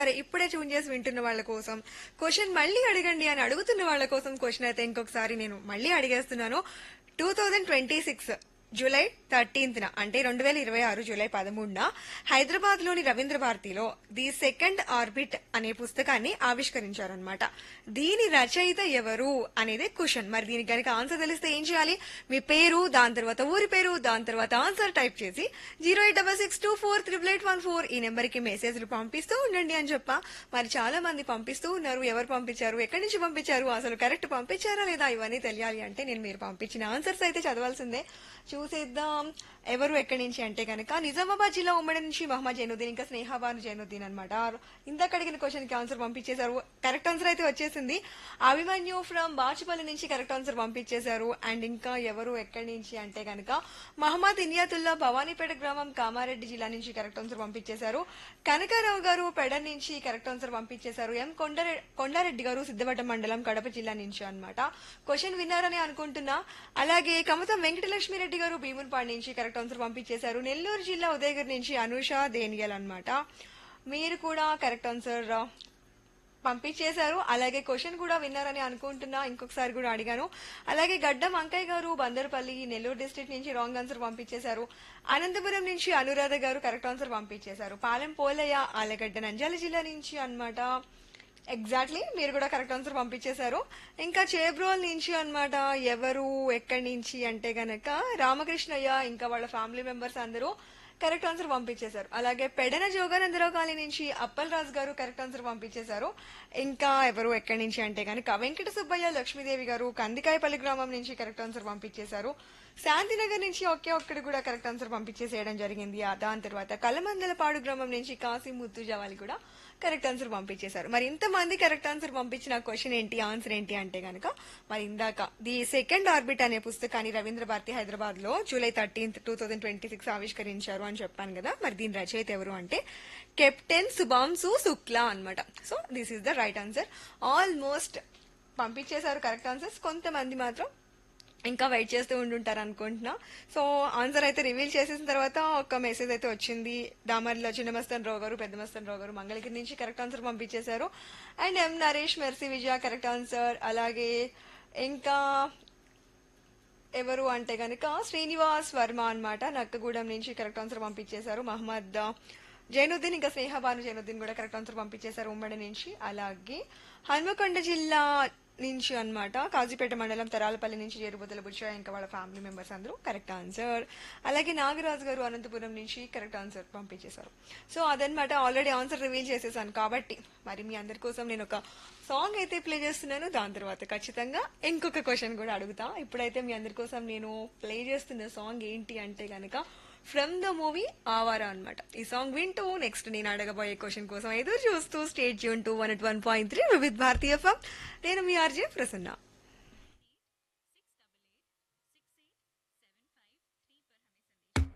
సరే ఇప్పుడే ట్యూన్ చేసి వింటున్న వాళ్ళ కోసం క్వశ్చన్ మళ్ళీ అడగండి అని అడుగుతున్న వాళ్ళ కోసం క్వశ్చన్ అయితే ఇంకొకసారి నేను మళ్ళీ అడిగేస్తున్నాను. 2026 జూలై 13th అంటే 2026 జూలై 13న హైదరాబాద్ లోని రవీంద్ర భారతిలో ది సెకండ్ ఆర్బిట్ అనే పుస్తకాన్ని ఆవిష్కరించారనమాట. దీని రచయిత ఎవరు అనేది క్వశ్చన్. మరి దీనికి కనుక ఆన్సర్ తెలిస్తే ఏం చేయాలి? మీ పేరు, దాని తర్వాత ఊరి పేరు, దాని తర్వాత ఆన్సర్ టైప్ చేసి 08662438814 ఈ నెంబర్ కి మెసేజ్లు పంపిస్తూ ఉండండి అని చెప్పా. మరి చాలా మంది పంపిస్తూ ఉన్నారు. ఎవరు పంపించారు, ఎక్కడి నుంచి పంపించారు, అసలు కరెక్ట్ పంపించారా లేదా ఇవన్నీ తెలియాలి అంటే నేను మీరు పంపించిన ఆన్సర్స్ అయితే చదవాల్సిందే. చూసేద్దాం ఎవరు ఎక్కడి నుంచి అంటే కనుక నిజామాబాద్ జిల్లా ఉమ్మడి నుంచి మహమ్మద్ జైనుద్దీన్, ఇంకా స్నేహాబాను జైనుద్దీన్ అనమాట. ఇందాక అడిగిన క్వశ్చన్ కి ఆన్సర్ పంపించేశారు. కరెక్ట్ ఆన్సర్ అయితే వచ్చేసింది. అభిమన్యు ఫ్రమ్ బాచుపల్లి నుంచి కరెక్ట్ ఆన్సర్ పంపించేశారు. అండ్ ఇంకా ఎవరు ఎక్కడి నుంచి అంటే కనుక మహమ్మద్ ఇనియాతుల్లా భవానీపేట గ్రామం కామారెడ్డి జిల్లా నుంచి కరెక్ట్ ఆన్సర్ పంపించేశారు. కనకారావు గారు పెడర్ నుంచి కరెక్ట్ ఆన్సర్ పంపించేశారు. ఎం కొండారెడ్డి గారు సిద్ధవటం మండలం కడప జిల్లా నుంచి అన్నమాట. క్వశ్చన్ విన్నారని అనుకుంటున్నా. అలాగే కమతం వెంకటలక్ష్మిరెడ్డి గారు భీమున్పాడు నుంచి కరెక్ట్ ఆన్సర్ పంపించేశారు. నెల్లూరు జిల్లా ఉదయగిరి నుంచి అనుష దేనియల్ అన్నమాట. మీరు కూడా కరెక్ట్ ఆన్సర్ పంపించేశారు. అలాగే క్వశ్చన్ కూడా విన్నారని అనుకుంటున్నా. ఇంకొకసారి కూడా అడిగాను. అలాగే గడ్డం అంకయ్య గారు బందర్పల్లి నెల్లూరు డిస్ట్రిక్ట్ నుంచి రాంగ్ ఆన్సర్ పంపించేశారు. అనంతపురం నుంచి అనురాధ గారు కరెక్ట్ ఆన్సర్ పంపించేశారు. పాలెం పోలయ్య ఆలగడ్డ నంద్యాల జిల్లా నుంచి అన్నమాట. ఎగ్జాక్ట్లీ మీరు కూడా కరెక్ట్ ఆన్సర్ పంపించేశారు. ఇంకా చేబ్రోల్ నుంచి అన్నమాట. ఎవరు ఎక్కడి నుంచి అంటే గనక రామకృష్ణయ్య ఇంకా వాళ్ళ ఫ్యామిలీ మెంబర్స్ అందరూ కరెక్ట్ ఆన్సర్ పంపించేశారు. అలాగే పెడన జోగానందరావు కాలనీ నుంచి అప్పల్ రాజు గారు కరెక్ట్ ఆన్సర్ పంపించేశారు. ఇంకా ఎవరు ఎక్కడి నుంచి అంటే కనుక వెంకట సుబ్బయ్య లక్ష్మీదేవి గారు కందికాయపల్లి గ్రామం నుంచి కరెక్ట్ ఆన్సర్ పంపించేశారు. శాంతినగర్ నుంచి ఒకే ఒక్కడు కూడా కరెక్ట్ ఆన్సర్ పంపించేసేయడం జరిగింది. దాని తర్వాత కలమందలపాడు గ్రామం నుంచి కాశీ ముత్తు జవాలి కూడా కరెక్ట్ ఆన్సర్ పంపించేశారు. మరి ఇంతమంది కరెక్ట్ ఆన్సర్ పంపించిన క్వశ్చన్ ఏంటి, ఆన్సర్ ఏంటి అంటే గనక మరి ఇందాక ది సెకండ్ ఆర్బిట్ అనే పుస్తకాన్ని రవీంద్ర భారతి హైదరాబాద్ లో జూలై 13th 2026 ఆవిష్కరించారు అని చెప్పాను కదా. మరి దీని రచయిత ఎవరు అంటే కెప్టెన్ శుభాంశు శుక్లా అన్నమాట. So this is the right answer. Almost పంపించేశారు కరెక్ట్ ఆన్సర్స్. కొంతమంది మాత్రం ఇంకా వెయిట్ చేస్తూ ఉండుంటారు అనుకుంటున్నా. సో ఆన్సర్ అయితే రివీల్ చేసేసిన తర్వాత ఒక మెసేజ్ అయితే వచ్చింది. దామర్లో చిన్నమస్తన్ రావు గారు, పెద్దమస్తన్ రావు గారు మంగళగిరి నుంచి కరెక్ట్ ఆన్సర్ పంపించేశారు. And M Naresh, mercy Vijaya correct answer. అలాగే ఇంకా ఎవరు అంటే గనక శ్రీనివాస్ వర్మ అన్నమాట నక్కగూడెం నుంచి కరెక్ట్ ఆన్సర్ పంపించేశారు. మహమ్మద్ జైనుద్దీన్ ఇంకా స్నేహబాను జైనుద్దీన్ కూడా కరెక్ట్ ఆన్సర్ పంపించేశారు ఉమ్మడి నుంచి. అలాగే హన్మకొండ జిల్లా నుంచి అన్నమాట కాజీపేట మండలం తరాలపల్లి నుంచి ఏరుబొద్దల బుచ్చ ఇంకా వాళ్ళ ఫ్యామిలీ మెంబర్స్ అందరూ కరెక్ట్ ఆన్సర్. అలాగే నాగరాజు గారు అనంతపురం నుంచి కరెక్ట్ ఆన్సర్ పంపించేశారు. సో అదనమాట ఆల్రెడీ ఆన్సర్ రివీల్ చేసేసాను కాబట్టి మరి మీ అందరి కోసం నేను ఒక సాంగ్ అయితే ప్లే చేస్తున్నాను. దాని తర్వాత ఖచ్చితంగా ఇంకొక క్వశ్చన్ కూడా అడుగుతా. ఇప్పుడైతే మీ అందరి కోసం నేను ప్లే చేస్తున్న సాంగ్ ఏంటి అంటే గనక ఫ్రమ్ ద మూవీ ఆవారా అన్నమాట. ఈ సాంగ్ వింటూ నెక్స్ట్ నేను అడగబోయే క్వశ్చన్ కోసం ఎదురు చూస్తూ స్టేట్ ట్యూన్ 101.3 వివిధ్ భారతీయ ఎఫ్ఎం. నేను మీ ఆర్జే ప్రసన్న.